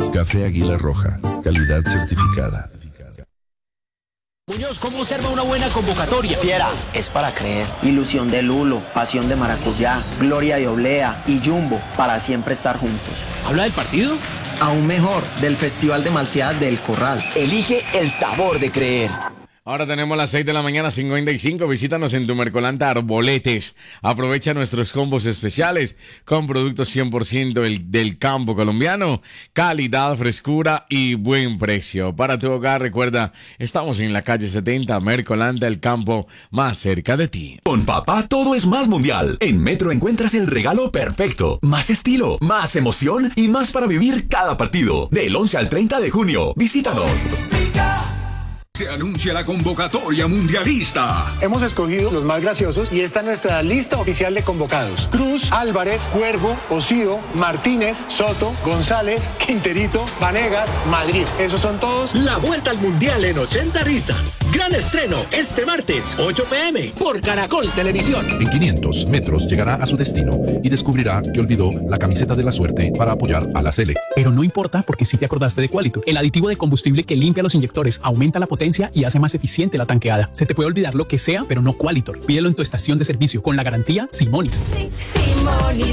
Café Águila Roja, calidad certificada. Muñoz, ¿cómo se arma una buena convocatoria? Fiera, es para creer. Ilusión de Lulo, pasión de maracuyá, gloria de oblea y jumbo para siempre estar juntos. ¿Habla del partido? Aún mejor, del Festival de Malteadas del Corral. Elige el sabor de creer. Ahora tenemos las 6 de la mañana, 55. Visítanos en tu Mercolanta Arboletes. Aprovecha nuestros combos especiales con productos 100% del campo colombiano. Calidad, frescura y buen precio. Para tu hogar, recuerda, estamos en la calle 70, Mercolanta, el campo más cerca de ti. Con papá todo es más mundial. En Metro encuentras el regalo perfecto. Más estilo, más emoción y más para vivir cada partido. Del 11 al 30 de junio. Visítanos. Se anuncia la convocatoria mundialista. Hemos escogido los más graciosos y esta es nuestra lista oficial de convocados. Cruz, Álvarez, Cuervo, Osío, Martínez, Soto, González, Quinterito, Vanegas, Madrid. Esos son todos. La vuelta al mundial en 80 risas. Gran estreno este martes, 8 p.m. por Caracol Televisión. En 500 metros llegará a su destino y descubrirá que olvidó la camiseta de la suerte para apoyar a la Sele. Pero no importa porque sí te acordaste de Qualitor, el aditivo de combustible que limpia los inyectores, aumenta la potencia y hace más eficiente la tanqueada. Se te puede olvidar lo que sea, pero no Qualitor. Pídelo en tu estación de servicio con la garantía Simonis. Simonis.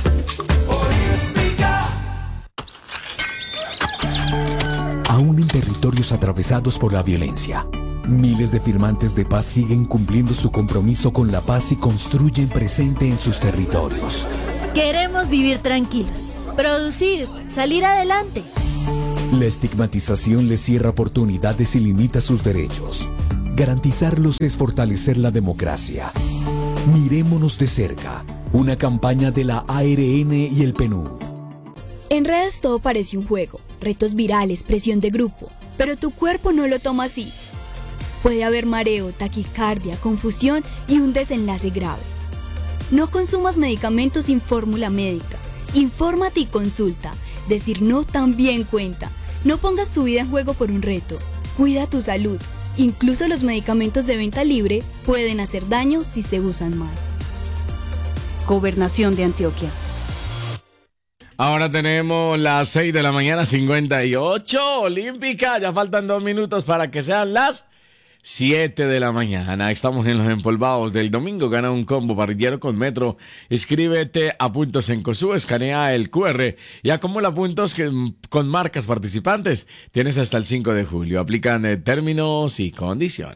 Aún en territorios atravesados por la violencia, miles de firmantes de paz siguen cumpliendo su compromiso con la paz y construyen presente en sus territorios. Queremos vivir tranquilos, producir, salir adelante. La estigmatización les cierra oportunidades y limita sus derechos. Garantizarlos es fortalecer la democracia. Mirémonos de cerca. Una campaña de la ARN y el PNUD. En redes todo parece un juego. Retos virales, presión de grupo. Pero tu cuerpo no lo toma así. Puede haber mareo, taquicardia, confusión y un desenlace grave. No consumas medicamentos sin fórmula médica. Infórmate y consulta. Decir no también cuenta. No pongas tu vida en juego por un reto. Cuida tu salud. Incluso los medicamentos de venta libre pueden hacer daño si se usan mal. Gobernación de Antioquia. Ahora tenemos las 6 de la mañana, 58, olímpica. Ya faltan 2 minutos para que sean las 7 de la mañana. Estamos en los empolvados del domingo. Gana un combo parrillero con Metro. Inscríbete a Puntos en Cosú, escanea el QR y acumula puntos con marcas participantes. Tienes hasta el 5 de julio. Aplican términos y condiciones.